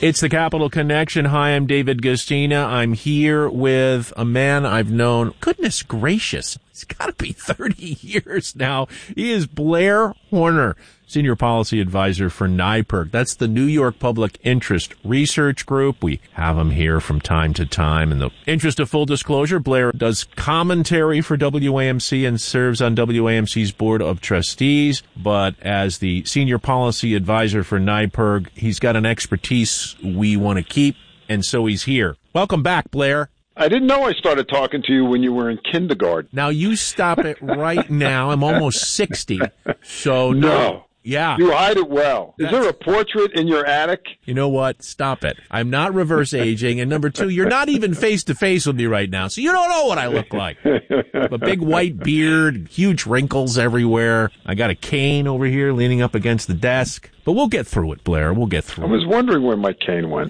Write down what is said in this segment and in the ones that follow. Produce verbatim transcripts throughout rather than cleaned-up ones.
It's the Capital Connection. Hi, I'm David Gustina. I'm here with a man I've known, goodness gracious, it's got to be thirty years now. He is Blair Horner, Senior Policy Advisor for NYPIRG. That's the New York Public Interest Research Group. We have him here from time to time. In the interest of full disclosure, Blair does commentary for W A M C and serves on W A M C's Board of Trustees. But as the Senior Policy Advisor for NYPIRG, he's got an expertise we want to keep, and so he's here. Welcome back, Blair. I didn't know I started talking to you when you were in kindergarten. Now, you stop it right now. I'm almost sixty, so no. No. Yeah. You hide it well. Is That's... there a portrait in your attic? You know what? Stop it. I'm not reverse aging. And number two, you're not even face to face with me right now, so you don't know what I look like. A big white beard, huge wrinkles everywhere. I got a cane over here leaning up against the desk. But we'll get through it, Blair. We'll get through it. I was wondering where my cane went.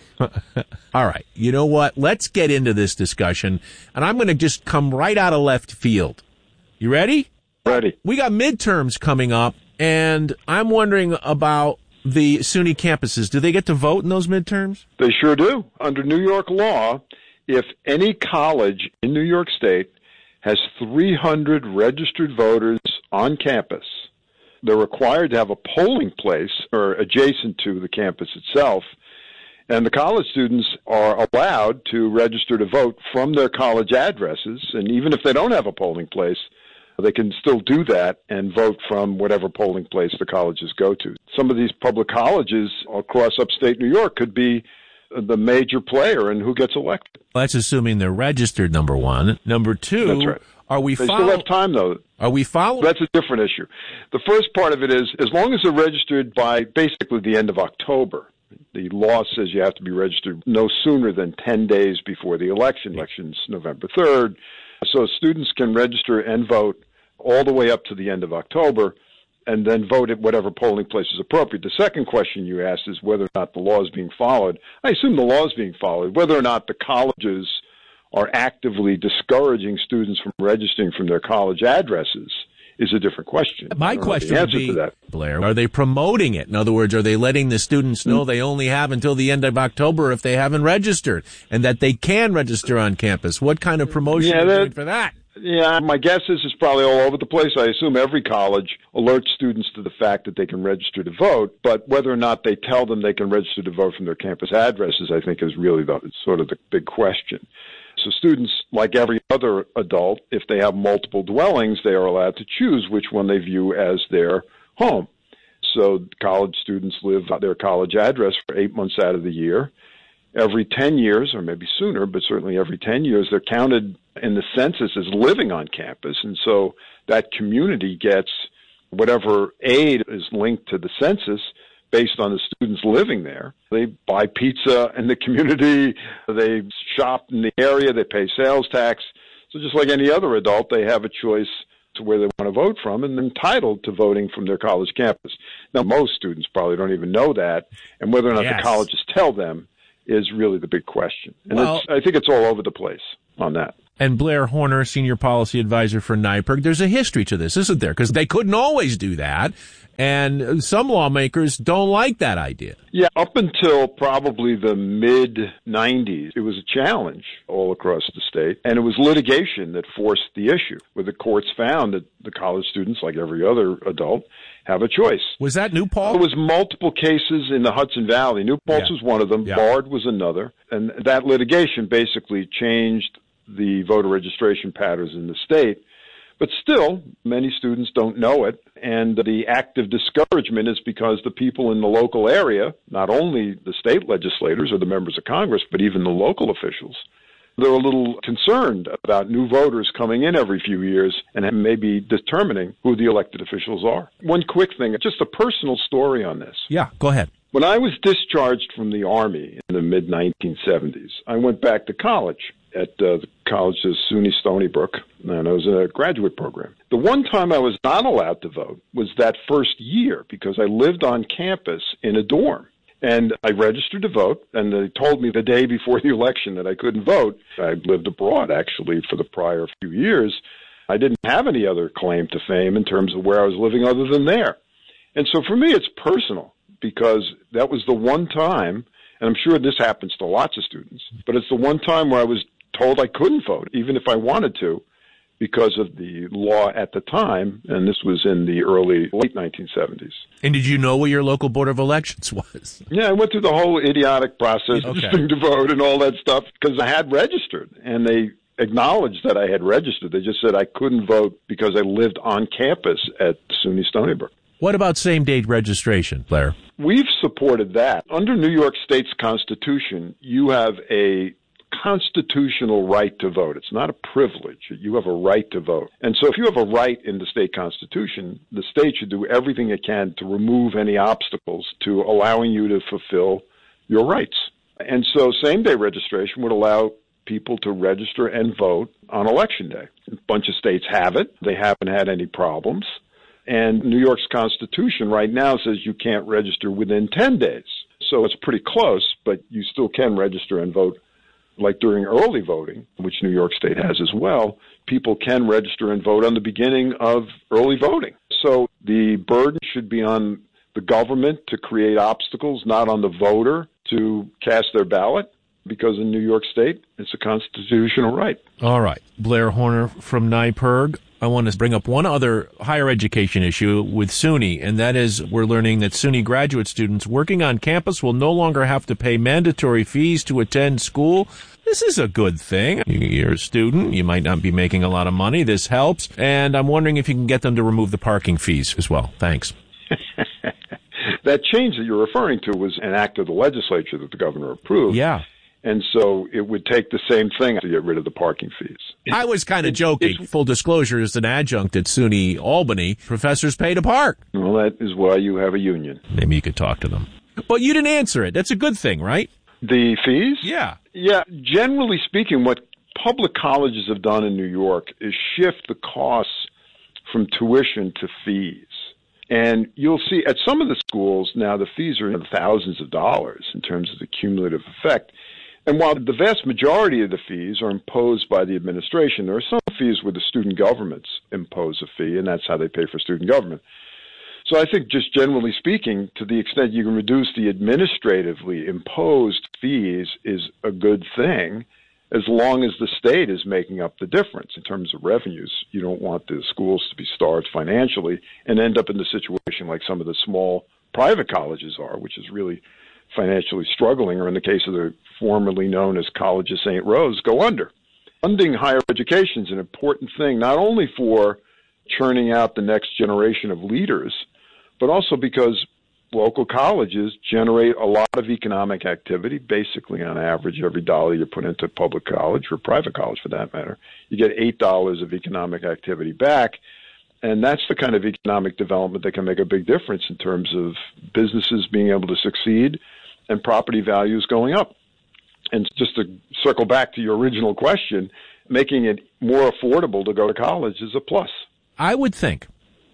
All right. You know what? Let's get into this discussion. And I'm going to just come right out of left field. You ready? Ready. We got midterms coming up. And I'm wondering about the SUNY campuses. Do they get to vote in those midterms? They sure do. Under New York law, if any college in New York State has three hundred registered voters on campus, they're required to have a polling place or adjacent to the campus itself. And the college students are allowed to register to vote from their college addresses. And even if they don't have a polling place, they can still do that and vote from whatever polling place the colleges go to. Some of these public colleges across upstate New York could be the major player in who gets elected. Well, that's assuming they're registered, number one. Number two, that's right. Are we They follow- still have time, though. Are we following? That's a different issue. The first part of it is, as long as they're registered by basically the end of October, the law says you have to be registered no sooner than ten days before the election. Election's November third. So students can register and vote all the way up to the end of October and then vote at whatever polling place is appropriate. The second question you asked is whether or not the law is being followed. I assume the law is being followed. Whether or not the colleges are actively discouraging students from registering from their college addresses is a different question. My question would be, Blair, are they promoting it? In other words, are they letting the students know they only have until the end of October if they haven't registered and that they can register on campus? What kind of promotion yeah, are they that, doing for that? Yeah, my guess is it's probably all over the place. I assume every college alerts students to the fact that they can register to vote, but whether or not they tell them they can register to vote from their campus addresses, I think, is really the, sort of the big question. So students, like every other adult, if they have multiple dwellings, they are allowed to choose which one they view as their home. So college students live at their college address for eight months out of the year. Every ten years, or maybe sooner, but certainly every ten years, they're counted in the census as living on campus. And so that community gets whatever aid is linked to the census based on the students living there. They buy pizza in the community, they shop in the area, they pay sales tax. So just like any other adult, they have a choice to where they want to vote from and they're entitled to voting from their college campus. Now, most students probably don't even know that, and whether or not yes. the colleges tell them is really the big question. And well, it's, I think it's all over the place on that. And Blair Horner, Senior Policy Advisor for NYPIRG, there's a history to this, isn't there? Because they couldn't always do that, and some lawmakers don't like that idea. Yeah, up until probably the mid nineties, it was a challenge all across the state, and it was litigation that forced the issue, where the courts found that the college students, like every other adult, have a choice. Was that New Paltz? There was multiple cases in the Hudson Valley. New Paltz yeah. was one of them. Yeah. Bard was another. And that litigation basically changed the voter registration patterns in the state. But still, many students don't know it. And the active discouragement is because the people in the local area, not only the state legislators or the members of Congress, but even the local officials, they're a little concerned about new voters coming in every few years and maybe determining who the elected officials are. One quick thing, just a personal story on this. Yeah, go ahead. When I was discharged from the Army in the mid nineteen seventies, I went back to college at uh, the college of SUNY Stony Brook, and I was in a graduate program. The one time I was not allowed to vote was that first year because I lived on campus in a dorm. And I registered to vote, and they told me the day before the election that I couldn't vote. I lived abroad, actually, for the prior few years. I didn't have any other claim to fame in terms of where I was living other than there. And so for me, it's personal, because that was the one time And I'm sure this happens to lots of students. But it's the one time where I was told I couldn't vote, even if I wanted to, because of the law at the time, and this was in the early, late nineteen seventies. And did you know where your local Board of Elections was? Yeah, I went through the whole idiotic process of Okay. registering to vote and all that stuff, because I had registered, and they acknowledged that I had registered. They just said I couldn't vote because I lived on campus at SUNY Stony Brook. What about same-day registration, Blair? We've supported that. Under New York State's Constitution, you have a constitutional right to vote. It's not a privilege. You have a right to vote. And so if you have a right in the state constitution, the state should do everything it can to remove any obstacles to allowing you to fulfill your rights. And so same-day registration would allow people to register and vote on Election Day. A bunch of states have it. They haven't had any problems. And New York's Constitution right now says you can't register within ten days. So it's pretty close, but you still can register and vote. Like during early voting, which New York State has as well, people can register and vote on the beginning of early voting. So the burden should be on the government to create obstacles, not on the voter to cast their ballot, because in New York State, it's a constitutional right. All right. Blair Horner from NYPIRG. I want to bring up one other higher education issue with SUNY, and that is we're learning that SUNY graduate students working on campus will no longer have to pay mandatory fees to attend school. This is a good thing. You're a student. You might not be making a lot of money. This helps. And I'm wondering if you can get them to remove the parking fees as well. Thanks. That change that you're referring to was an act of the legislature that the governor approved. Yeah. And so it would take the same thing to get rid of the parking fees. I was kind of joking. Full disclosure, as an adjunct at SUNY Albany, professors pay to park. Well, that is why you have a union. Maybe you could talk to them. But you didn't answer it. That's a good thing, right? The fees? Yeah. Yeah. Generally speaking, what public colleges have done in New York is shift the costs from tuition to fees. And you'll see at some of the schools now the fees are in the thousands of dollars in terms of the cumulative effect. And while the vast majority of the fees are imposed by the administration, there are some fees where the student governments impose a fee, and that's how they pay for student government. So I think just generally speaking, to the extent you can reduce the administratively imposed fees is a good thing, as long as the state is making up the difference in terms of revenues. You don't want the schools to be starved financially and end up in the situation like some of the small private colleges are, which is really financially struggling, or in the case of the formerly known as College of Saint Rose, go under. Funding higher education is an important thing, not only for churning out the next generation of leaders, but also because local colleges generate a lot of economic activity. Basically, on average, every dollar you put into public college, or private college for that matter, you get eight dollars of economic activity back. And that's the kind of economic development that can make a big difference in terms of businesses being able to succeed and property values going up. And just to circle back to your original question, making it more affordable to go to college is a plus. I would think.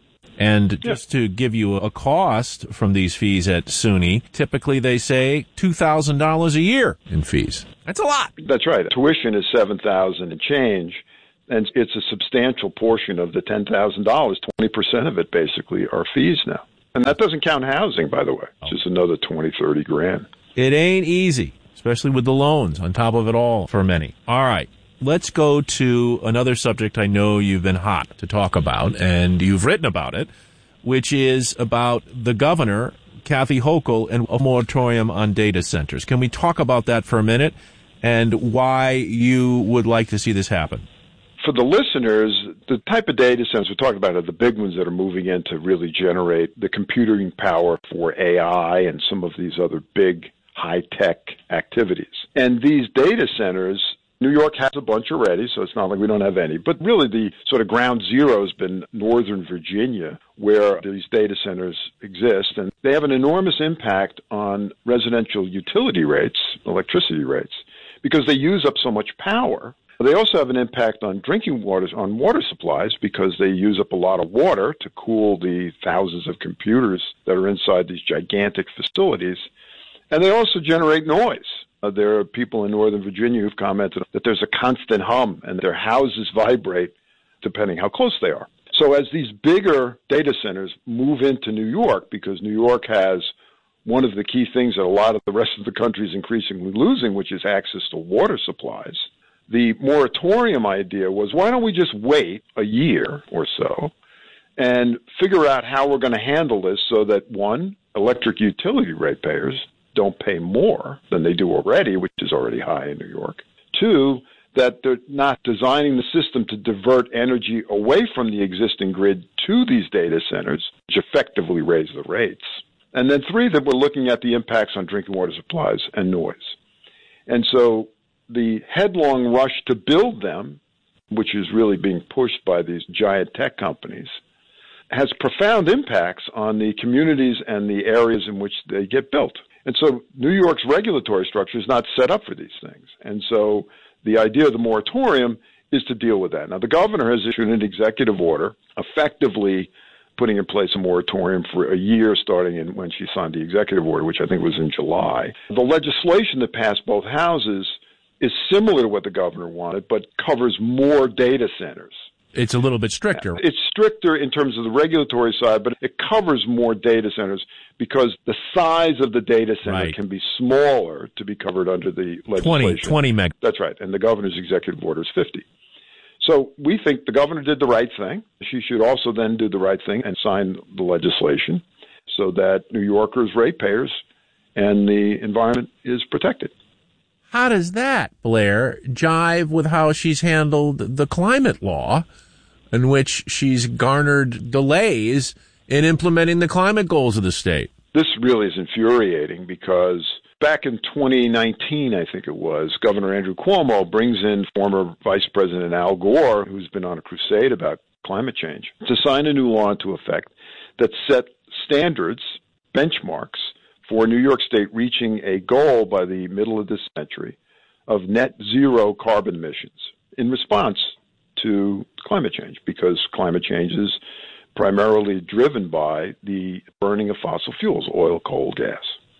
And just to give you a cost from these fees at SUNY, typically they say two thousand dollars a year in fees. That's a lot. That's right. Tuition is seven thousand dollars and change, and it's a substantial portion of the ten thousand dollars. twenty percent of it basically are fees now. And that doesn't count housing, by the way, which is another twenty, thirty grand. It ain't easy, especially with the loans on top of it all for many. All right. Let's go to another subject I know you've been hot to talk about, and you've written about it, which is about the governor, Kathy Hochul, and a moratorium on data centers. Can we talk about that for a minute and why you would like to see this happen? For the listeners, the type of data centers we're talking about are the big ones that are moving in to really generate the computing power for A I and some of these other big high-tech activities. And these data centers, New York has a bunch already, so it's not like we don't have any. But really the sort of ground zero has been Northern Virginia, where these data centers exist. And they have an enormous impact on residential utility rates, electricity rates, because they use up so much power. They also have an impact on drinking water, on water supplies, because they use up a lot of water to cool the thousands of computers that are inside these gigantic facilities. And they also generate noise. Uh, there are people in Northern Virginia who've commented that there's a constant hum and their houses vibrate depending how close they are. So as these bigger data centers move into New York, because New York has one of the key things that a lot of the rest of the country is increasingly losing, which is access to water supplies. The moratorium idea was, why don't we just wait a year or so and figure out how we're going to handle this so that, one, electric utility ratepayers don't pay more than they do already, which is already high in New York. Two, that they're not designing the system to divert energy away from the existing grid to these data centers, which effectively raise the rates. And then three, that we're looking at the impacts on drinking water supplies and noise. And so the headlong rush to build them, which is really being pushed by these giant tech companies, has profound impacts on the communities and the areas in which they get built. And so New York's regulatory structure is not set up for these things. And so the idea of the moratorium is to deal with that. Now, the governor has issued an executive order effectively putting in place a moratorium for a year starting in when she signed the executive order, which I think was in July. The legislation that passed both houses is similar to what the governor wanted, but covers more data centers. It's a little bit stricter. It's stricter in terms of the regulatory side, but it covers more data centers because the size of the data center right. can be smaller to be covered under the legislation. twenty, twenty meg. That's right. And the governor's executive order is fifty. So we think the governor did the right thing. She should also then do the right thing and sign the legislation so that New Yorkers, ratepayers, and the environment is protected. How does that, Blair, jive with how she's handled the climate law, in which she's garnered delays in implementing the climate goals of the state? This really is infuriating because back in twenty nineteen, I think it was, Governor Andrew Cuomo brings in former Vice President Al Gore, who's been on a crusade about climate change, to sign a new law into effect that set standards, benchmarks, for New York State reaching a goal by the middle of this century of net zero carbon emissions in response to climate change, because climate change is primarily driven by the burning of fossil fuels, oil, coal, gas.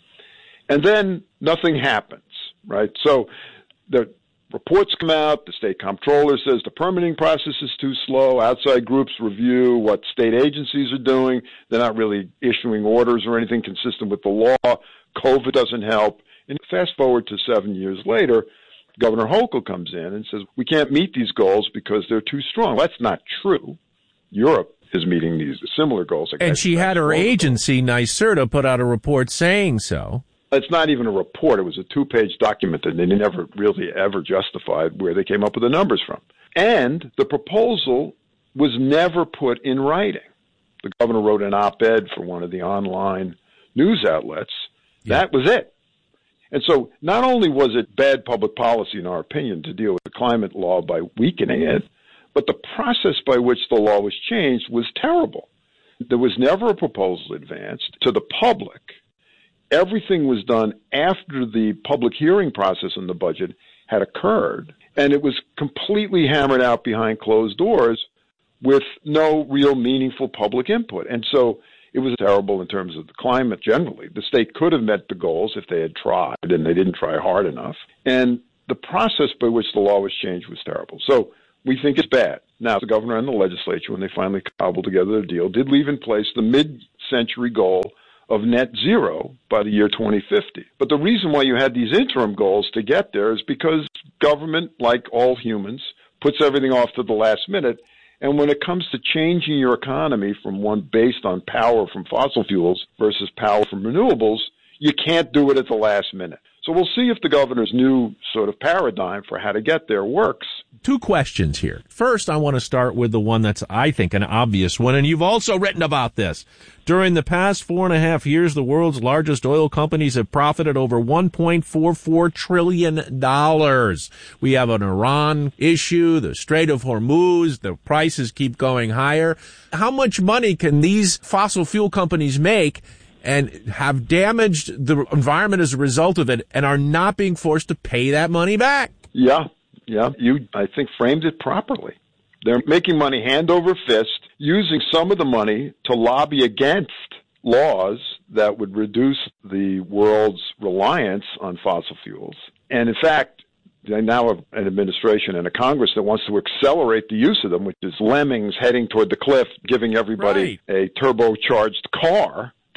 And then nothing happens, right? So the reports come out, the state comptroller says the permitting process is too slow, outside groups review what state agencies are doing, they're not really issuing orders or anything consistent with the law, COVID doesn't help. And fast forward to seven years later, Governor Hochul comes in and says, we can't meet these goals because they're too strong. That's not true. Europe is meeting these similar goals. And she had her agency, NYSERDA, put out a report saying so. It's not even a report. It was a two-page document that they never really ever justified where they came up with the numbers from. And the proposal was never put in writing. The governor wrote an op-ed for one of the online news outlets. Yeah. That was it. And so not only was it bad public policy, in our opinion, to deal with the climate law by weakening it, but the process by which the law was changed was terrible. There was never a proposal advanced to the public. Everything was done after the public hearing process on the budget had occurred, and it was completely hammered out behind closed doors with no real meaningful public input. And so it was terrible in terms of the climate generally. The state could have met the goals if they had tried, and they didn't try hard enough. And the process by which the law was changed was terrible. So we think it's bad. Now, the governor and the legislature, when they finally cobbled together the deal, did leave in place the mid-century goal of net zero by the year twenty fifty. But the reason why you had these interim goals to get there is because government, like all humans, puts everything off to the last minute. And when it comes to changing your economy from one based on power from fossil fuels versus power from renewables, you can't do it at the last minute. So we'll see if the governor's new sort of paradigm for how to get there works. Two questions here. First, I want to start with the one that's, I think, an obvious one, and you've also written about this. During the past four and a half years, the world's largest oil companies have profited over one point four four trillion dollars. We have an Iran issue, the Strait of Hormuz, the prices keep going higher. How much money can these fossil fuel companies make and have damaged the environment as a result of it and are not being forced to pay that money back? Yeah, yeah. You, I think, framed it properly. They're making money hand over fist, using some of the money to lobby against laws that would reduce the world's reliance on fossil fuels. And in fact, they now have an administration and a Congress that wants to accelerate the use of them, which is lemmings heading toward the cliff, giving everybody right. a turbocharged car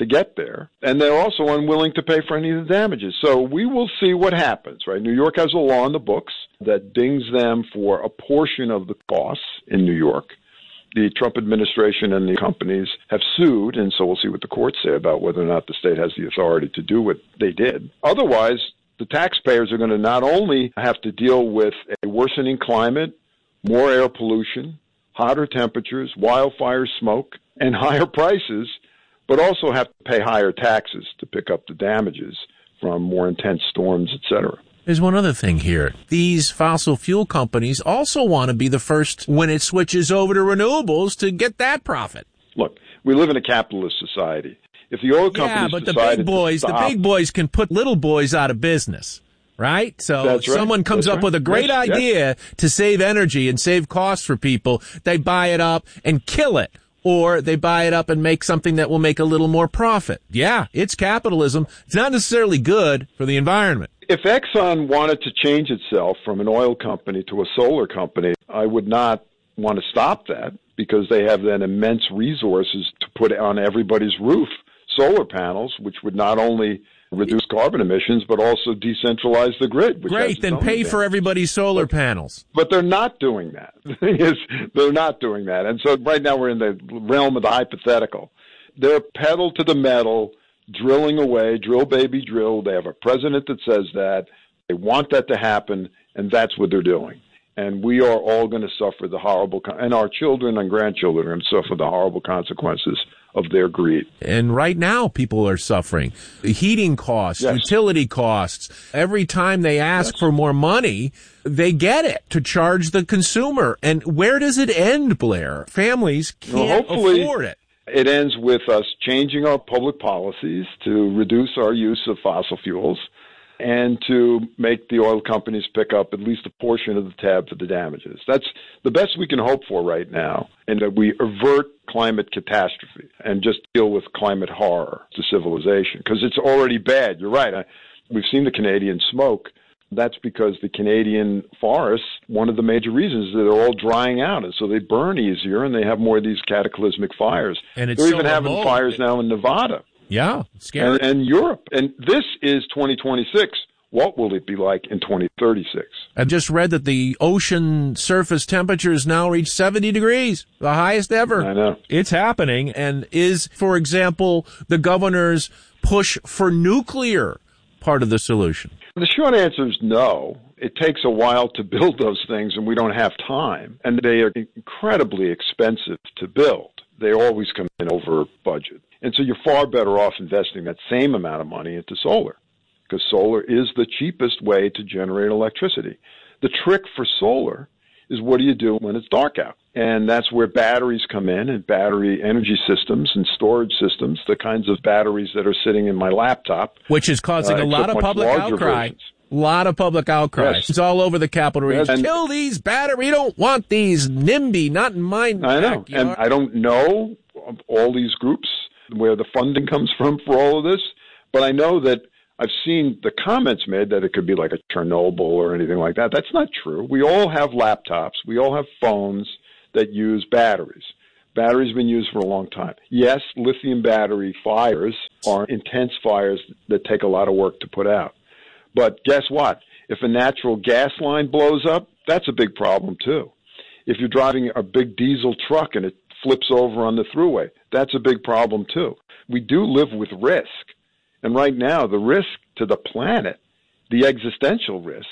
to get there, and they're also unwilling to pay for any of the damages. So we will see what happens, right? New York has a law in the books that dings them for a portion of the costs in New York. The Trump administration and the companies have sued, and so we'll see what the courts say about whether or not the state has the authority to do what they did. Otherwise, the taxpayers are going to not only have to deal with a worsening climate, more air pollution, hotter temperatures, wildfire smoke, and higher prices, but also have to pay higher taxes to pick up the damages from more intense storms, et cetera. There's one other thing here. These fossil fuel companies also want to be the first when it switches over to renewables to get that profit. Look, we live in a capitalist society. If the oil companies yeah, but the decided big boys, to stop, the big boys can put little boys out of business, right? So That's right. someone comes That's up right. with a great Yes, idea yes. to save energy and save costs for people. They buy it up and kill it. Or they buy it up and make something that will make a little more profit. Yeah, it's capitalism. It's not necessarily good for the environment. If Exxon wanted to change itself from an oil company to a solar company, I would not want to stop that because they have then immense resources to put on everybody's roof solar panels, which would not only reduce carbon emissions, but also decentralize the grid. Which Great, then pay advantage. for everybody's solar but, panels. But they're not doing that. The thing is, they're not doing that. And so right now we're in the realm of the hypothetical. They're pedal to the metal, drilling away, drill baby drill. They have a president that says that. They want that to happen, and that's what they're doing. And we are all going to suffer the horrible, and our children and grandchildren are going to suffer the horrible consequences of their greed. And right now, people are suffering. Heating costs, yes. utility costs. Every time they ask yes. for more money, they get it to charge the consumer. And where does it end, Blair? Families can't well, hopefully, afford it. It ends with us changing our public policies to reduce our use of fossil fuels and to make the oil companies pick up at least a portion of the tab for the damages. That's the best we can hope for right now, and that we avert climate catastrophe and just deal with climate horror to civilization, because it's already bad. You're right. I, we've seen the Canadian smoke. That's because the Canadian forests, one of the major reasons is that they're all drying out, and so they burn easier, and they have more of these cataclysmic fires. And it's they're so even having remote. fires now in Nevada. Yeah, scary. And, and Europe. And this is twenty twenty-six. What will it be like in twenty thirty-six? I just read that the ocean surface temperatures now reach seventy degrees, the highest ever. I know. It's happening. And is, for example, the governor's push for nuclear part of the solution? The short answer is no. It takes a while to build those things, and we don't have time. And they are incredibly expensive to build. They always come in over budget. And so you're far better off investing that same amount of money into solar, because solar is the cheapest way to generate electricity. The trick for solar is, what do you do when it's dark out? And that's where batteries come in, and battery energy systems and storage systems, the kinds of batteries that are sitting in my laptop. Which is causing uh, a lot of public outcry. Versions. A lot of public outcry. Yes. It's all over the Capitol region. Yes. Kill these batteries. We don't want these NIMBY, not in my I know. backyard. And I don't know of all these groups where the funding comes from for all of this, but I know that I've seen the comments made that it could be like a Chernobyl or anything like that. That's not true. We all have laptops. We all have phones that use batteries. Batteries have been used for a long time. Yes, lithium battery fires are intense fires that take a lot of work to put out. But guess what? If a natural gas line blows up, that's a big problem too. If you're driving a big diesel truck and it flips over on the thruway, that's a big problem too. We do live with risk. And right now, the risk to the planet, the existential risk,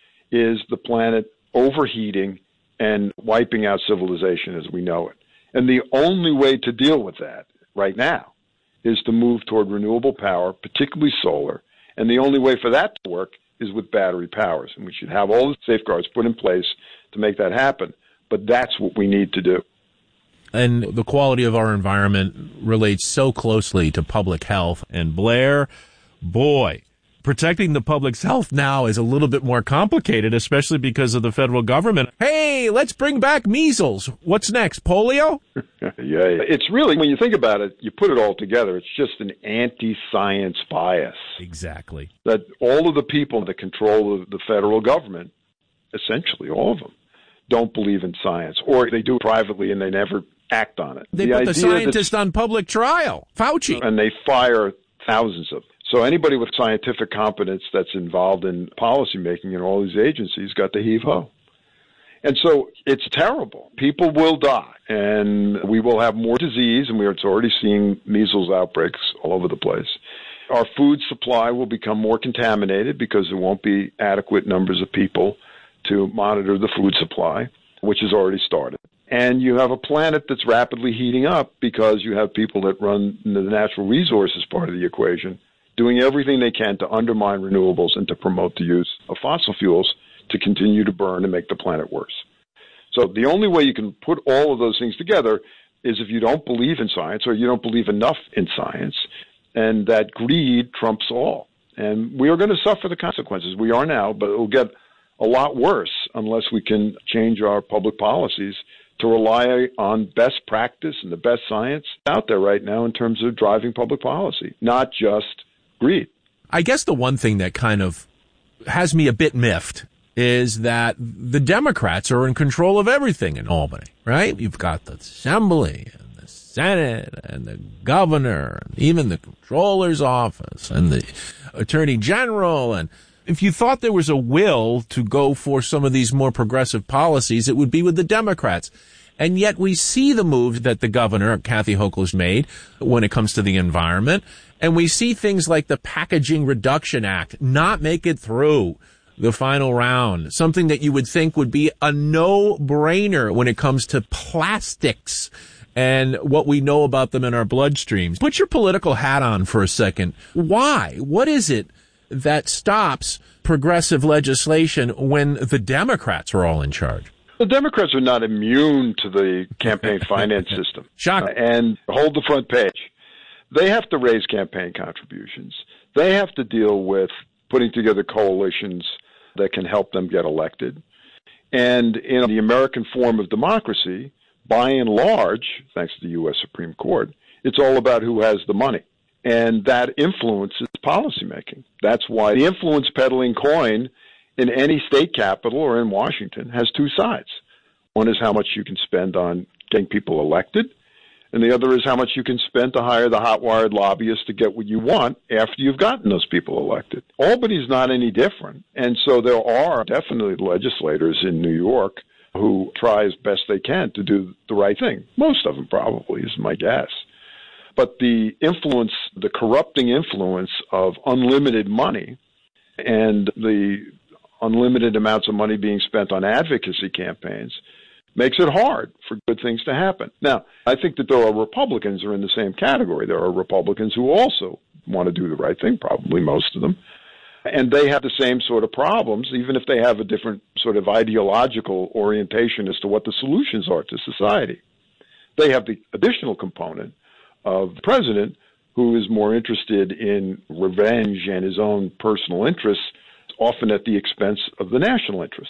is the planet overheating and wiping out civilization as we know it. And the only way to deal with that right now is to move toward renewable power, particularly solar. And the only way for that to work is with battery powers. And we should have all the safeguards put in place to make that happen. But that's what we need to do. And the quality of our environment relates so closely to public health. And Blair, boy, protecting the public's health now is a little bit more complicated, especially because of the federal government. Hey, let's bring back measles. What's next? Polio? yeah, it's really, when you think about it, you put it all together, it's just an anti-science bias. Exactly. That all of the people that control the federal government, essentially all of them, don't believe in science, or they do it privately and they never act on it. They the put the scientist on public trial, Fauci. And they fire thousands of them. So anybody with scientific competence that's involved in policymaking in all these agencies got the heave-ho. And so it's terrible. People will die, and we will have more disease, and we're already seeing measles outbreaks all over the place. Our food supply will become more contaminated because there won't be adequate numbers of people to monitor the food supply, which has already started. And you have a planet that's rapidly heating up because you have people that run the natural resources part of the equation doing everything they can to undermine renewables and to promote the use of fossil fuels to continue to burn and make the planet worse. So the only way you can put all of those things together is if you don't believe in science or you don't believe enough in science, and that greed trumps all. And we are going to suffer the consequences. We are now, but it will get a lot worse unless we can change our public policies to rely on best practice and the best science out there right now in terms of driving public policy, not just greed. I guess the one thing that kind of has me a bit miffed is that the Democrats are in control of everything in Albany, right? You've got the Assembly and the Senate and the governor and even the comptroller's office and the attorney general. And if you thought there was a will to go for some of these more progressive policies, it would be with the Democrats. And yet we see the move that the governor, Kathy Hochul's, made when it comes to the environment. And we see things like the Packaging Reduction Act not make it through the final round, something that you would think would be a no-brainer when it comes to plastics and what we know about them in our bloodstreams. Put your political hat on for a second. Why? What is it that stops progressive legislation when the Democrats are all in charge? The Democrats are not immune to the campaign finance system. Shocking. Uh, and hold the front page. They have to raise campaign contributions. They have to deal with putting together coalitions that can help them get elected. And in the American form of democracy, by and large, thanks to the U S Supreme Court, it's all about who has the money. And that influences policymaking. That's why the influence peddling coin in any state capital or in Washington has two sides. One is how much you can spend on getting people elected, and the other is how much you can spend to hire the hot-wired lobbyists to get what you want after you've gotten those people elected. Albany's not any different, and so there are definitely legislators in New York who try as best they can to do the right thing. Most of them probably, is my guess. But the influence, the corrupting influence of unlimited money and the unlimited amounts of money being spent on advocacy campaigns makes it hard for good things to happen. Now, I think that there are Republicans who are in the same category. There are Republicans who also want to do the right thing, probably most of them. And they have the same sort of problems, even if they have a different sort of ideological orientation as to what the solutions are to society. They have the additional component of the president who is more interested in revenge and his own personal interests, often at the expense of the national interest.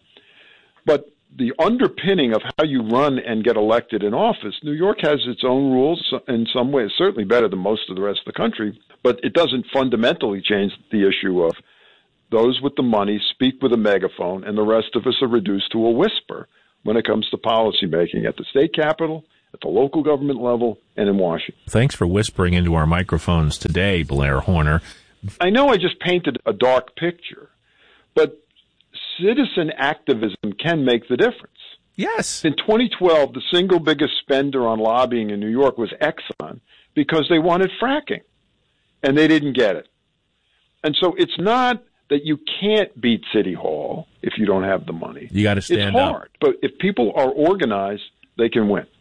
But the underpinning of how you run and get elected in office, New York has its own rules in some ways, certainly better than most of the rest of the country, but it doesn't fundamentally change the issue of those with the money speak with a megaphone and the rest of us are reduced to a whisper when it comes to policymaking at the state capitol, at the local government level, and in Washington. Thanks for whispering into our microphones today, Blair Horner. I know I just painted a dark picture, but citizen activism can make the difference. Yes. In twenty twelve, the single biggest spender on lobbying in New York was Exxon because they wanted fracking, and they didn't get it. And so it's not that you can't beat City Hall if you don't have the money. You got to stand up. It's hard, up. But if people are organized, they can win.